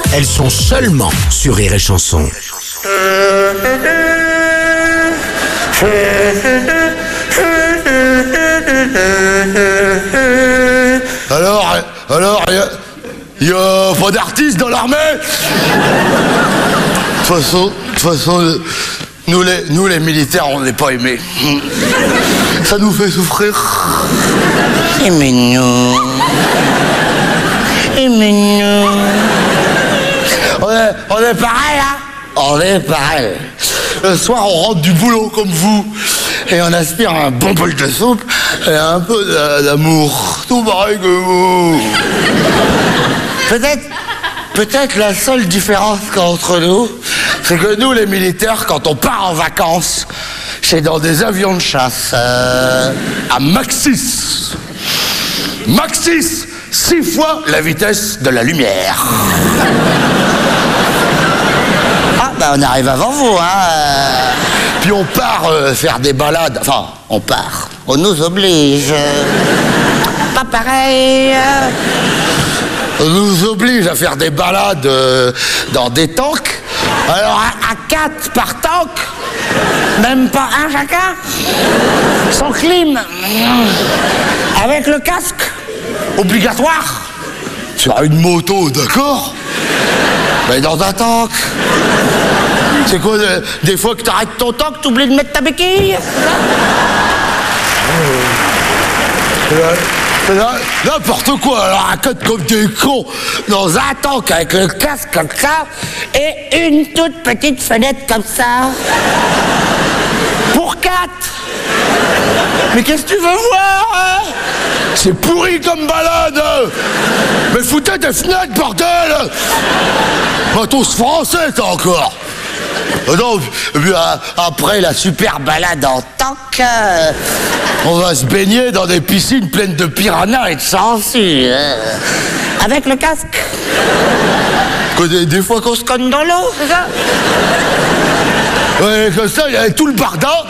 elles sont seulement sur Rire et Chanson. Alors, y a pas d'artistes dans l'armée? De toute façon, nous les militaires, on n'est pas aimés. Ça nous fait souffrir. Aimez-nous. Aimez-nous. On est pareil, hein? On est pareil. Le soir, on rentre du boulot comme vous. Et on aspire un bon bol de soupe et un peu d'amour. Tout pareil que vous. Peut-être la seule différence entre nous, c'est que nous, les militaires, quand on part en vacances, c'est dans des avions de chasse. À Mach 6. Mach 6, 6 fois la vitesse de la lumière. Ah, bah on arrive avant vous, hein. Puis on part faire des balades. Enfin, on part. On nous oblige. Pas pareil. On nous oblige à faire des balades dans des tanks. Alors, à 4 par tank, Même pas un chacun. Sans clim. Avec le casque. obligatoire. Sur une moto, d'accord? Mais dans un tank. C'est quoi, des fois que t'arrêtes ton tank, T'oublies de mettre ta béquille. n'importe quoi, alors à quatre comme des cons, dans un tank avec le casque comme ça, Et une toute petite fenêtre comme ça. pour 4. Mais qu'est-ce que tu veux voir, hein? C'est pourri comme balade. Mais foutez des fenêtres, bordel. Matos français, t'as encore. Non, puis après la super balade en tank, on va se baigner dans des piscines pleines de piranhas et de sangsues. Avec le casque. Des fois qu'on se cogne dans l'eau, c'est ça? Ouais, comme ça, il y avait tout le bardin.